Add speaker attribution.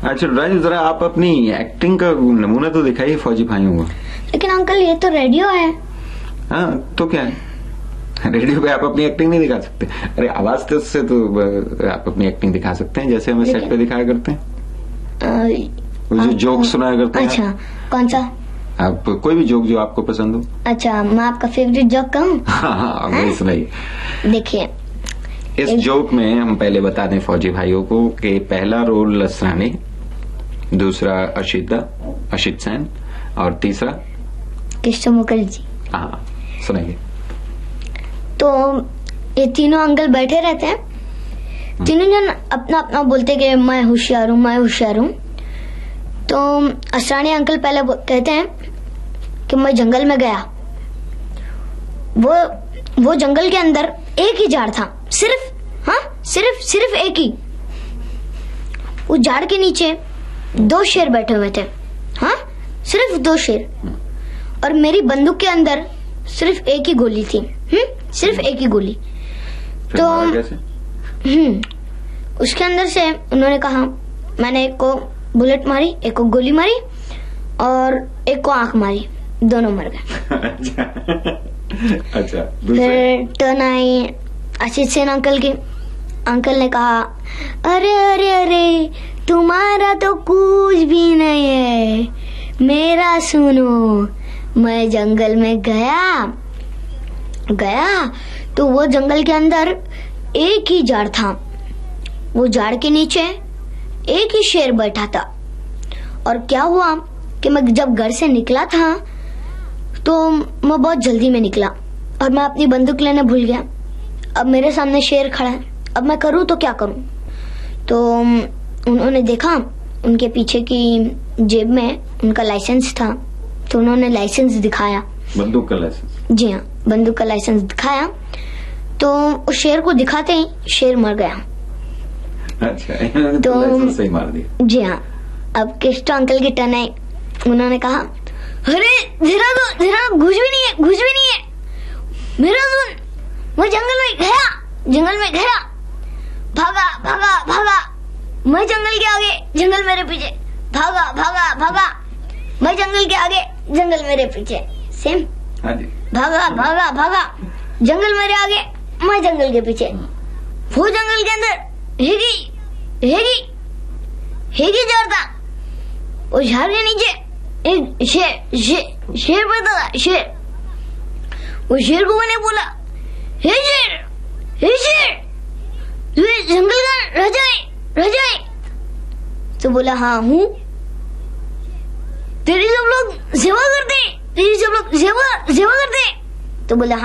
Speaker 1: अच्छा राजू, जरा आप अपनी एक्टिंग का नमूना तो दिखाइए फौजी भाइयों को।
Speaker 2: लेकिन अंकल ये तो रेडियो है।
Speaker 1: हाँ तो क्या है, रेडियो पे आप अपनी एक्टिंग नहीं दिखा सकते? अरे आवाज तो उससे तो आप अपनी एक्टिंग दिखा सकते हैं, जैसे हमें सेट पे दिखाया करते हैं, वो जो जोक सुनाया करते हैं।
Speaker 2: अच्छा कौन सा?
Speaker 1: आप कोई भी जोक जो आपको पसंद हो।
Speaker 2: अच्छा मैं आपका फेवरेट जोक कहूँ?
Speaker 1: हाँ वही सुनाइए।
Speaker 2: देखिए
Speaker 1: इस जोक में हम पहले बता दें फौजी भाइयों को कि पहला रोल लसरा ने, दूसरा अशित सेन और तीसरा
Speaker 2: कृष्ण मुखर्जी।
Speaker 1: हाँ सुनाइए।
Speaker 2: तो ये तीनों अंकल बैठे रहते हैं, तीनों जन अपना अपना बोलते कि मैं होशियार हूँ, मैं होशियार हूँ। तो असरानी अंकल पहले कहते हैं कि मैं जंगल में गया, वो जंगल के अंदर एक ही झाड़ था, सिर्फ एक ही। उस झाड़ के नीचे 2 शेर बैठे हुए थे, हाँ सिर्फ 2 शेर, और मेरी बंदूक के अंदर सिर्फ एक ही गोली थी, सिर्फ एक ही गोली। तो उसके अंदर से उन्होंने कहा, मैंने एक को बुलेट मारी, एक को गोली मारी और एक को आंख मारी, दोनों मर गए।
Speaker 1: अच्छा
Speaker 2: फिर turn I Ashit Sen uncle की। अंकल ने कहा, अरे अरे अरे तुम्हारा तो कुछ भी नहीं है, मेरा सुनो। मैं जंगल में गया तो वो जंगल के अंदर एक ही झाड़ था, वो झाड़ के नीचे एक ही शेर बैठा था। और क्या हुआ कि मैं जब घर से निकला था तो मैं बहुत जल्दी में निकला और मैं अपनी बंदूक लेने भूल गया। अब मेरे सामने शेर खड़ा है, अब मैं करूँ तो क्या करूँ? तो उन्होंने देखा उनके पीछे की जेब में उनका लाइसेंस था, तो उन्होंने लाइसेंस दिखाया, बंदूक का लाइसेंस। जी हाँ, बंदूक का लाइसेंस दिखाया। तो उस शेर को दिखाते ही शेर मर गया।
Speaker 1: अच्छा तो लाइसेंस सही मार दिया।
Speaker 2: जी हाँ। अब कृष्ण अंकल की टर्न आई। उन्होंने कहा, अरे जरा घुस भी नहीं है, मेरा सुन। मैं जंगल में गया, भागा। मैं जंगल के आगे, जंगल मेरे पीछे, भागा। मैं जंगल के आगे, जंगल मेरे पीछे, सेम।
Speaker 1: हाँ जी।
Speaker 2: भागा, जंगल मेरे आगे, मैं जंगल के पीछे। वो जंगल के अंदर हेगी झाड़ था, वो झाड़ के नीचे एक शेर बैठा था, शेर। वो शेर को मैंने बोला, हे शेर, तू जंगल का राजा है? तो बोला, हाँ हूँ। तेरी सब लोग सेवा करते? तो बोला,